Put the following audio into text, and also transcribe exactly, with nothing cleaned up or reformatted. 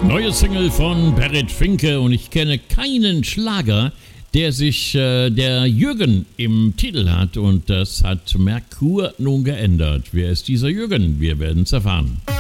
Neue Single von Berit Finke und ich kenne keinen Schlager, der sich äh, der Jürgen im Titel hat und das hat Merkur nun geändert. Wer ist dieser Jürgen? Wir werden es erfahren.